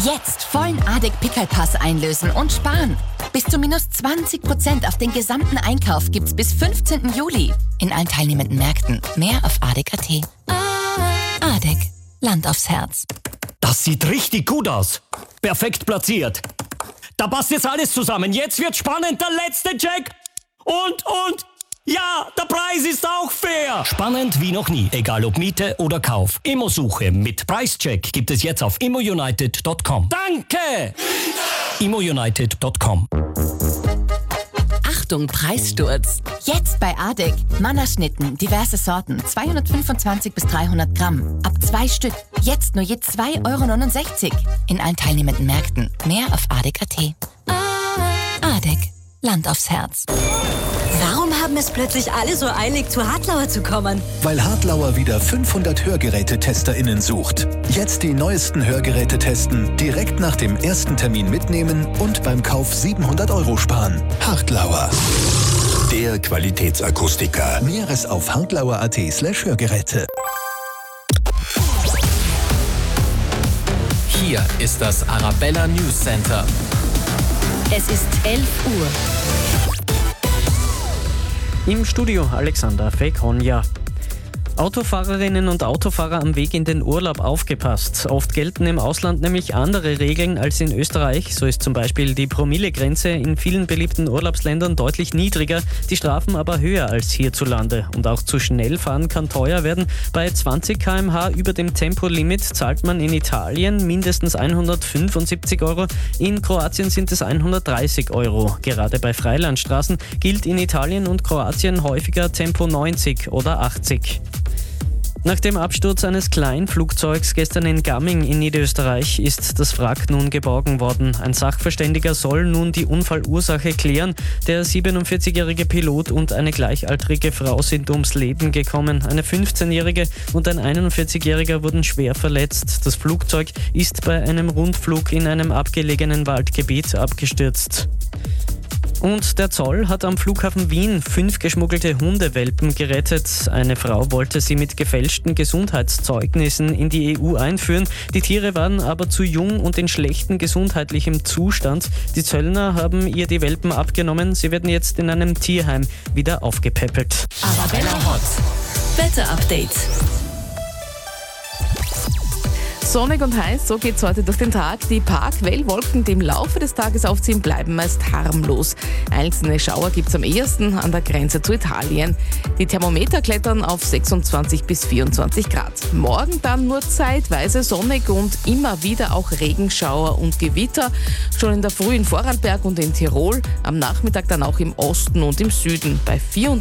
Jetzt vollen ADEC-Pickelpass einlösen und sparen. Bis zu minus 20% auf den gesamten Einkauf gibt's bis 15. Juli. In allen teilnehmenden Märkten. Mehr auf ADEC.at. ADEC. Land aufs Herz. Das sieht richtig gut aus. Perfekt platziert. Da passt jetzt alles zusammen. Jetzt wird spannend. Der letzte Check. Und... Ja, der Preis ist auch fair. Spannend wie noch nie. Egal ob Miete oder Kauf. Immosuche mit Preischeck gibt es jetzt auf immounited.com. Danke! immounited.com. Achtung, Preissturz. Jetzt bei ADEC. Mannerschnitten, diverse Sorten, 225 bis 300 Gramm. Ab 2 Stück. Jetzt nur je 2,69 €. In allen teilnehmenden Märkten. Mehr auf ADEC.at. ADEC. Land aufs Herz. Warum haben es plötzlich alle so eilig, zu Hartlauer zu kommen? Weil Hartlauer wieder 500 HörgerätetesterInnen sucht. Jetzt die neuesten Hörgeräte testen, direkt nach dem ersten Termin mitnehmen und beim Kauf 700 € sparen. Hartlauer. Der Qualitätsakustiker. Näheres auf hartlauer.at/Hörgeräte. Hier ist das Arabella News Center. Es ist 11 Uhr. Im Studio Alexander Fekonja. Autofahrerinnen und Autofahrer am Weg in den Urlaub aufgepasst. Oft gelten im Ausland nämlich andere Regeln als in Österreich. So ist zum Beispiel die Promillegrenze in vielen beliebten Urlaubsländern deutlich niedriger, die Strafen aber höher als hierzulande. Und auch zu schnell fahren kann teuer werden. Bei 20 km/h über dem Tempolimit zahlt man in Italien mindestens 175 €. In Kroatien sind es 130 €. Gerade bei Freilandstraßen gilt in Italien und Kroatien häufiger Tempo 90 oder 80. Nach dem Absturz eines Kleinflugzeugs gestern in Gamming in Niederösterreich ist das Wrack nun geborgen worden. Ein Sachverständiger soll nun die Unfallursache klären. Der 47-jährige Pilot und eine gleichaltrige Frau sind ums Leben gekommen. Eine 15-jährige und ein 41-jähriger wurden schwer verletzt. Das Flugzeug ist bei einem Rundflug in einem abgelegenen Waldgebiet abgestürzt. Und der Zoll hat am Flughafen Wien 5 geschmuggelte Hundewelpen gerettet. Eine Frau wollte sie mit gefälschten Gesundheitszeugnissen in die EU einführen. Die Tiere waren aber zu jung und in schlechtem gesundheitlichem Zustand. Die Zöllner haben ihr die Welpen abgenommen. Sie werden jetzt in einem Tierheim wieder aufgepäppelt. Arabella Hot. Wetter-Update. Sonnig und heiß, so geht's heute durch den Tag. Die paar Quellwolken, die im Laufe des Tages aufziehen, bleiben meist harmlos. Einzelne Schauer gibt's am ehesten an der Grenze zu Italien. Die Thermometer klettern auf 26 bis 24 Grad. Morgen dann nur zeitweise sonnig und immer wieder auch Regenschauer und Gewitter. Schon in der Früh in Vorarlberg und in Tirol, am Nachmittag dann auch im Osten und im Süden bei 24